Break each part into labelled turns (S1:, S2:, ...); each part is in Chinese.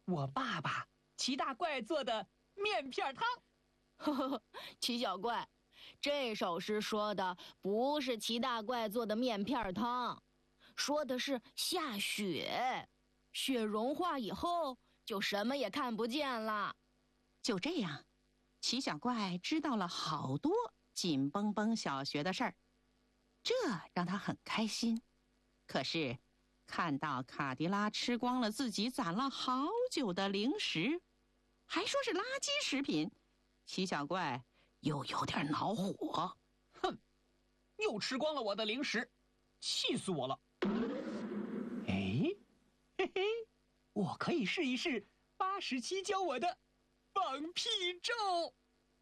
S1: 我爸爸齐大怪做的面片汤。
S2: 呵呵，齐小怪，这首诗说的不是齐大怪做的面片汤，说的是下雪，雪融化以后就什么也看不见了。
S3: 就这样，齐小怪知道了好多紧绷绷小学的事儿，这让他很开心。可是看到卡迪拉吃光了自己攒了好久的零食，还说是垃圾食品，齐小怪又有点恼火。
S1: 哼，又吃光了我的零食，气死我了。哎，嘿嘿，我可以试一试87教我的放屁咒。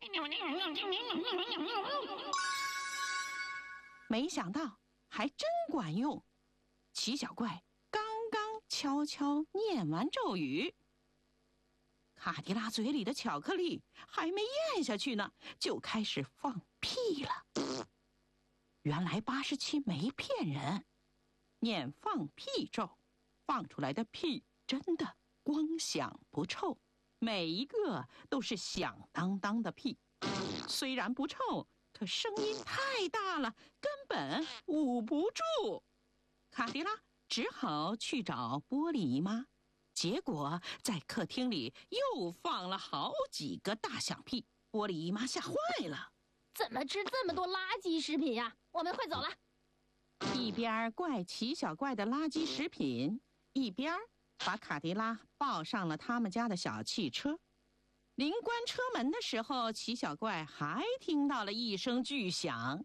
S3: 没想到还真管用。齐小怪刚刚悄悄念完咒语，卡迪拉嘴里的巧克力还没咽下去呢，就开始放屁了。原来87没骗人，念放屁咒，放出来的屁真的光响不臭，每一个都是响当当的屁。虽然不臭，可声音太大了，根本捂不住。卡迪拉只好去找玻璃姨妈，结果在客厅里又放了好几个大响屁，玻璃姨妈吓坏了。
S2: 怎么吃这么多垃圾食品呀？我们快走了。
S3: 一边怪齐小怪的垃圾食品，一边把卡迪拉抱上了他们家的小汽车。临关车门的时候，齐小怪还听到了一声巨响。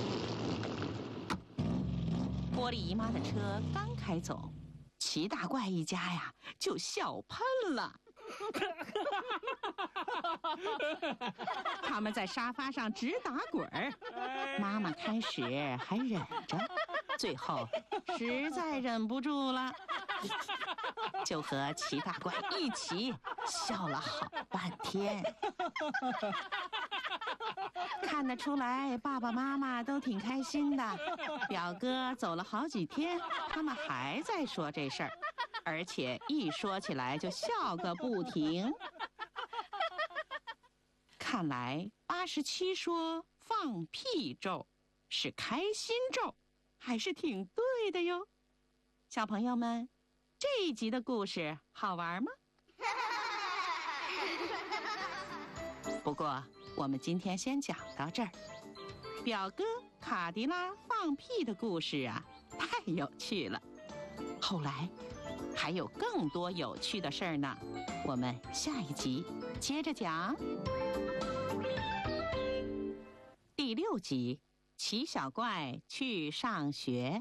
S3: 玻璃姨妈的车刚开走，齐大怪一家呀就笑喷了。他们在沙发上直打滚儿，妈妈开始还忍着，最后实在忍不住了，就和齐大怪一起笑了好半天。看得出来爸爸妈妈都挺开心的，表哥走了好几天，他们还在说这事儿，而且一说起来就笑个不停。看来87说放屁咒是开心咒，还是挺对的哟。小朋友们，这一集的故事好玩吗？不过我们今天先讲到这儿。表哥卡迪拉放屁的故事啊，太有趣了。后来还有更多有趣的事儿呢，我们下一集接着讲。第6集，齐小怪去上学。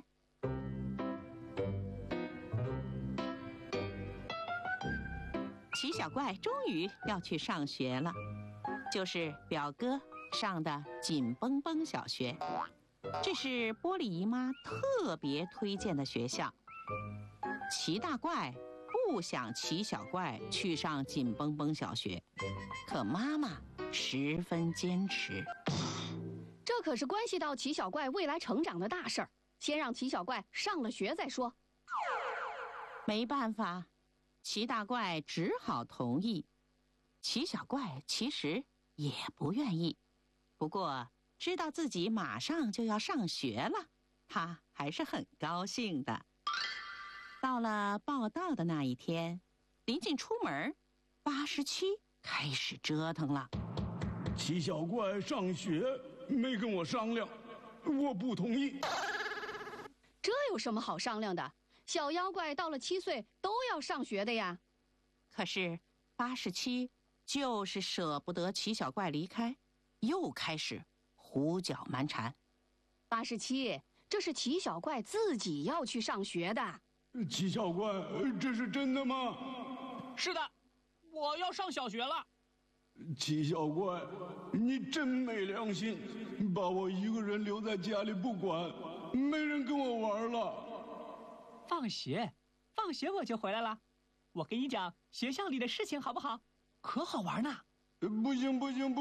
S3: 齐小怪终于要去上学了，就是表哥上的紧绷绷小学，这是玻璃姨妈特别推荐的学校。齐大怪不想齐小怪去上紧绷绷小学，可妈妈十分坚持。
S4: 这可是关系到齐小怪未来成长的大事儿，先让齐小怪上了学再说。
S3: 没办法，齐大怪只好同意。齐小怪其实也不愿意，不过知道自己马上就要上学了，他还是很高兴的。到了报到的那一天，临近出门，87开始折腾了。
S5: 齐小怪上学没跟我商量，我不同意。
S4: 这有什么好商量的？小妖怪到了7岁都要上学的呀。
S3: 可是87就是舍不得齐小怪离开，又开始胡搅蛮缠。
S4: 87，这是齐小怪自己要去上学的。
S5: 齐小怪，这是真的吗？
S1: 是的，我要上小学了。
S5: 齐小怪，你真没良心，把我一个人留在家里不管，没人跟我玩了。
S1: 放学我就回来了。我给你讲学校里的事情好不好？可好玩呢。
S5: 不行，不听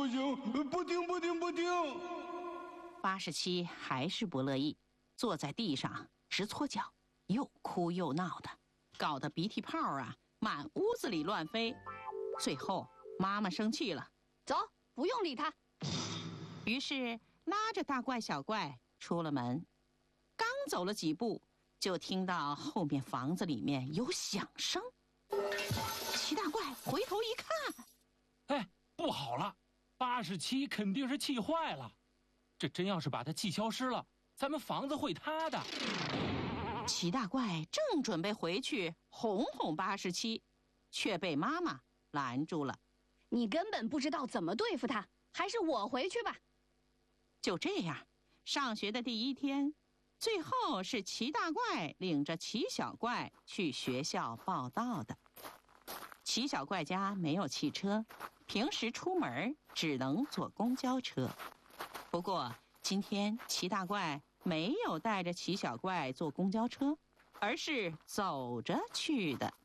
S3: 87还是不乐意，坐在地上直搓脚，又哭又闹的，搞得鼻涕泡啊满屋子里乱飞。最后妈妈生气了，
S4: 走，不用理他。
S3: 于是拉着大怪小怪出了门。刚走了几步，就听到后面房子里面有响声。齐大怪回头一看，
S6: 哎，不好了，87肯定是气坏了。这真要是把它气消失了，咱们房子会塌的。
S3: 齐大怪正准备回去哄哄87，却被妈妈拦住了。
S4: 你根本不知道怎么对付他，还是我回去吧。
S3: 就这样，上学的第一天，最后是齐大怪领着齐小怪去学校报到的。齐小怪家没有汽车，平时出门只能坐公交车。不过今天齐大怪没有带着齐小怪坐公交车，而是走着去的。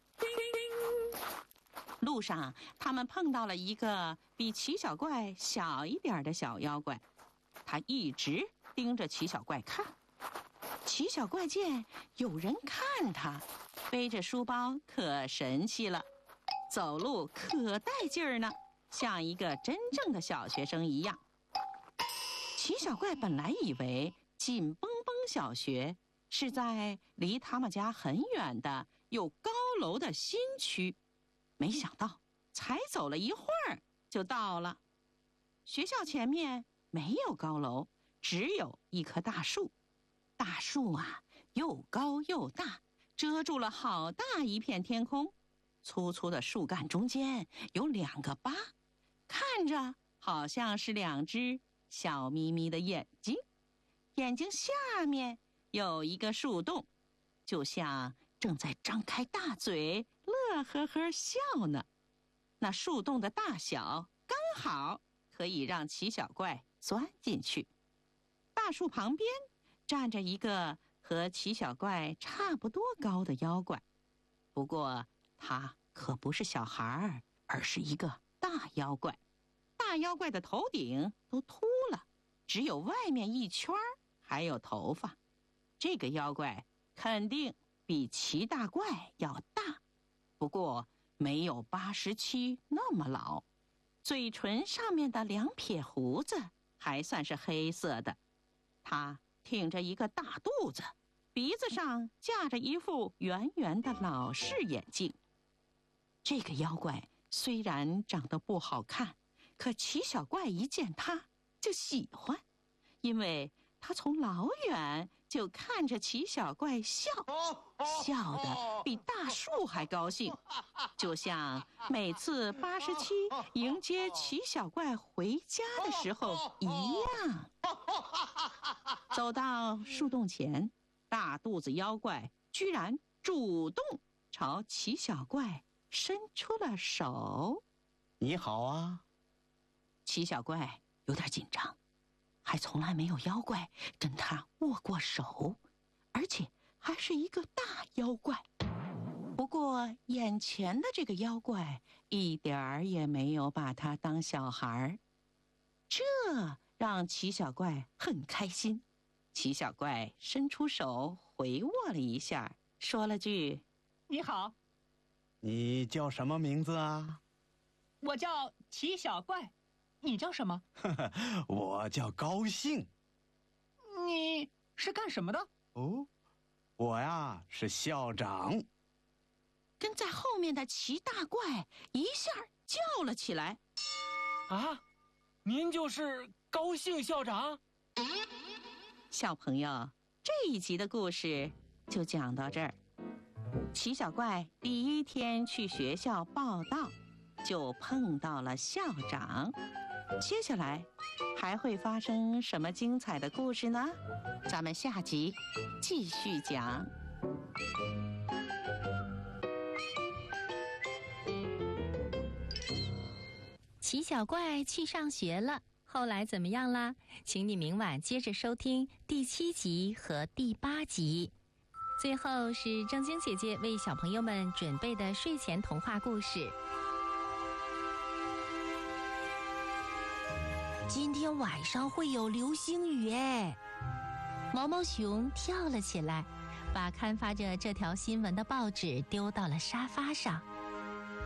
S3: 路上，他们碰到了一个比齐小怪小一点的小妖怪，他一直盯着齐小怪看。齐小怪见有人看他，背着书包可神气了，走路可带劲儿呢，像一个真正的小学生一样。齐小怪本来以为紧绷绷小学是在离他们家很远的有高楼的新区，没想到才走了一会儿就到了。学校前面没有高楼，只有一棵大树。大树啊，又高又大，遮住了好大一片天空。粗粗的树干中间有2个疤，看着好像是2只笑眯眯的眼睛。眼睛下面有一个树洞，就像正在张开大嘴乐呵呵笑呢。那树洞的大小刚好可以让齐小怪钻进去。大树旁边站着一个和齐小怪差不多高的妖怪，不过他可不是小孩，而是一个大妖怪。大妖怪的头顶都秃了，只有外面一圈还有头发。这个妖怪肯定比齐大怪要大，不过没有87那么老。嘴唇上面的2撇胡子还算是黑色的。他挺着一个大肚子，鼻子上架着一副圆圆的老式眼镜。这个妖怪虽然长得不好看，可齐小怪一见他就喜欢，因为他从老远就看着齐小怪笑，笑得比大树还高兴，就像每次87迎接齐小怪回家的时候一样。走到树洞前，大肚子妖怪居然主动朝齐小怪伸出了手。
S7: 你好啊。
S3: 齐小怪有点紧张，还从来没有妖怪跟他握过手，而且还是一个大妖怪。不过眼前的这个妖怪一点儿也没有把他当小孩，这让齐小怪很开心。齐小怪伸出手回握了一下，说了句：“
S1: 你好。”
S7: 你叫什么名字啊？
S1: 我叫齐小怪，你叫什么？
S7: 我叫高兴。
S1: 你是干什么的？
S7: 哦，我呀是校长。
S3: 跟在后面的齐大怪一下叫了起来：“
S6: 啊，您就是高兴校长？”
S3: 小朋友，这一集的故事就讲到这儿。齐小怪第一天去学校报到，就碰到了校长。接下来还会发生什么精彩的故事呢？咱们下集继续讲。
S8: 齐小怪去上学了，后来怎么样啦？请你明晚接着收听第7集和第8集。最后是正晶姐姐为小朋友们准备的睡前童话故事。今天晚上会有流星雨哎！毛毛熊跳了起来，把刊发着这条新闻的报纸丢到了沙发上。